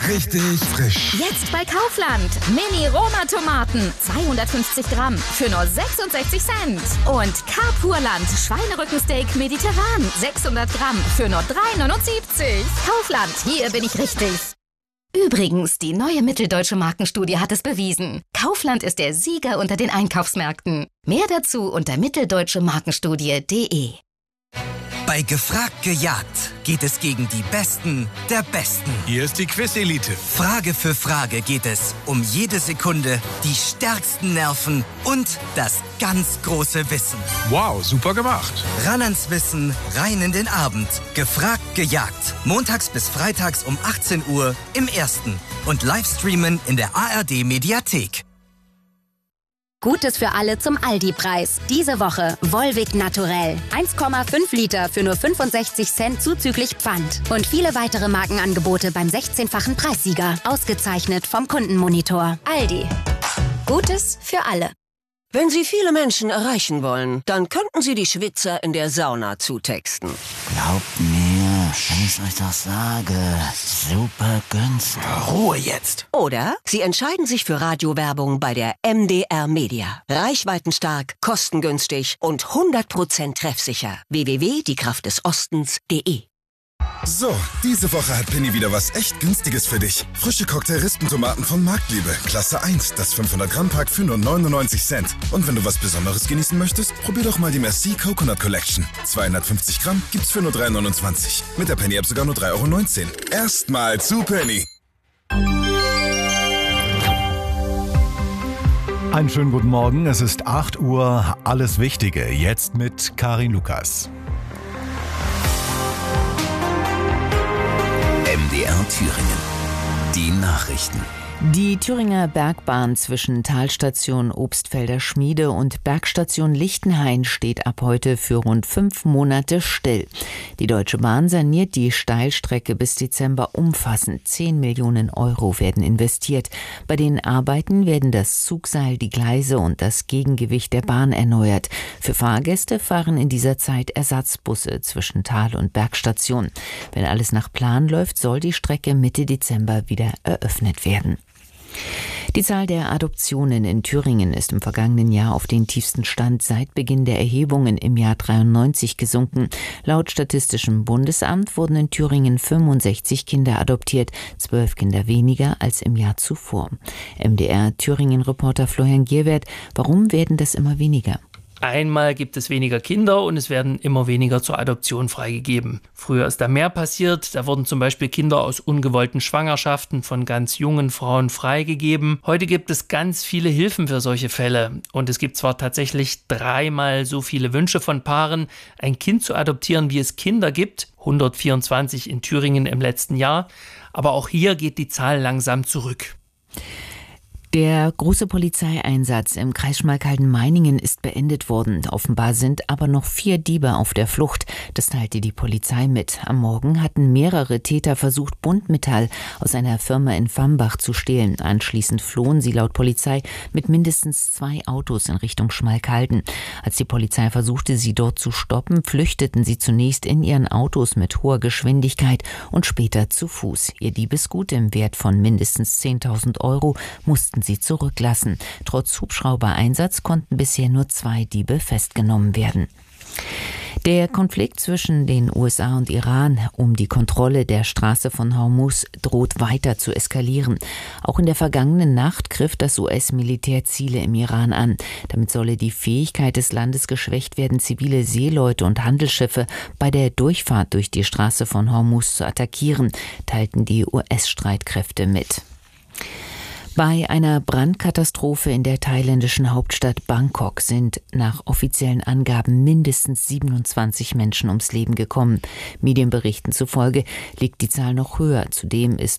Richtig frisch. Jetzt bei Kaufland. Mini-Roma-Tomaten. 250 Gramm für nur 66 Cent. Und Carpurland Schweinerückensteak mediterran. 600 Gramm für nur 3,79. Kaufland, hier bin ich richtig. Übrigens, die neue Mitteldeutsche Markenstudie hat es bewiesen. Kaufland ist der Sieger unter den Einkaufsmärkten. Mehr dazu unter mitteldeutsche-markenstudie.de. Bei Gefragt gejagt geht es gegen die Besten der Besten. Hier ist die Quiz-Elite. Frage für Frage geht es um jede Sekunde, die stärksten Nerven und das ganz große Wissen. Wow, super gemacht. Ran ans Wissen, rein in den Abend. Gefragt gejagt. Montags bis freitags um 18 Uhr im Ersten. Und Livestreamen in der ARD-Mediathek. Gutes für alle zum Aldi-Preis. Diese Woche Volvic Naturell. 1,5 Liter für nur 65 Cent zuzüglich Pfand. Und viele weitere Markenangebote beim 16-fachen Preissieger. Ausgezeichnet vom Kundenmonitor. Aldi. Gutes für alle. Wenn Sie viele Menschen erreichen wollen, dann könnten Sie die Schwitzer in der Sauna zutexten. Glaubt mir, wenn ich euch das sage, super günstig. Ruhe jetzt. Oder Sie entscheiden sich für Radiowerbung bei der MDR Media. Reichweitenstark, kostengünstig und 100% treffsicher. www.diekraftdesostens.de. So, diese Woche hat Penny wieder was echt Günstiges für dich. Frische Cocktail-Rispentomaten von Marktliebe. Klasse 1, das 500-Gramm-Pack für nur 99 Cent. Und wenn du was Besonderes genießen möchtest, probier doch mal die Merci Coconut Collection. 250 Gramm gibt's für nur 3,29. Mit der Penny-App sogar nur 3,19 €. Erstmal zu Penny. Einen schönen guten Morgen, es ist 8 Uhr. Alles Wichtige jetzt mit Karin Lukas. MDR Thüringen. Die Nachrichten. Die Thüringer Bergbahn zwischen Talstation Obstfelder Schmiede und Bergstation Lichtenhain steht ab heute für rund 5 Monate still. Die Deutsche Bahn saniert die Steilstrecke bis Dezember umfassend. 10 Millionen € werden investiert. Bei den Arbeiten werden das Zugseil, die Gleise und das Gegengewicht der Bahn erneuert. Für Fahrgäste fahren in dieser Zeit Ersatzbusse zwischen Tal- und Bergstation. Wenn alles nach Plan läuft, soll die Strecke Mitte Dezember wieder eröffnet werden. Die Zahl der Adoptionen in Thüringen ist im vergangenen Jahr auf den tiefsten Stand seit Beginn der Erhebungen im Jahr 93 gesunken. Laut Statistischem Bundesamt wurden in Thüringen 65 Kinder adoptiert, 12 Kinder weniger als im Jahr zuvor. MDR Thüringen-Reporter Florian Gierwert, warum werden das immer weniger? Einmal gibt es weniger Kinder und es werden immer weniger zur Adoption freigegeben. Früher ist da mehr passiert, da wurden zum Beispiel Kinder aus ungewollten Schwangerschaften von ganz jungen Frauen freigegeben. Heute gibt es ganz viele Hilfen für solche Fälle und es gibt zwar tatsächlich 3-mal so viele Wünsche von Paaren, ein Kind zu adoptieren, wie es Kinder gibt, 124 in Thüringen im letzten Jahr, aber auch hier geht die Zahl langsam zurück. Der große Polizeieinsatz im Kreis Schmalkalden-Meiningen ist beendet worden. Offenbar sind aber noch 4 Diebe auf der Flucht. Das teilte die Polizei mit. Am Morgen hatten mehrere Täter versucht, Buntmetall aus einer Firma in Fambach zu stehlen. Anschließend flohen sie laut Polizei mit mindestens 2 Autos in Richtung Schmalkalden. Als die Polizei versuchte, sie dort zu stoppen, flüchteten sie zunächst in ihren Autos mit hoher Geschwindigkeit und später zu Fuß. Ihr Diebesgut im Wert von mindestens 10.000 € mussten sie zurücklassen. Trotz Hubschrauber-Einsatz konnten bisher nur 2 Diebe festgenommen werden. Der Konflikt zwischen den USA und Iran um die Kontrolle der Straße von Hormuz droht weiter zu eskalieren. Auch in der vergangenen Nacht griff das US-Militär Ziele im Iran an. Damit solle die Fähigkeit des Landes geschwächt werden, zivile Seeleute und Handelsschiffe bei der Durchfahrt durch die Straße von Hormuz zu attackieren, teilten die US-Streitkräfte mit. Bei einer Brandkatastrophe in der thailändischen Hauptstadt Bangkok sind nach offiziellen Angaben mindestens 27 Menschen ums Leben gekommen. Medienberichten zufolge liegt die Zahl noch höher. Zudem ist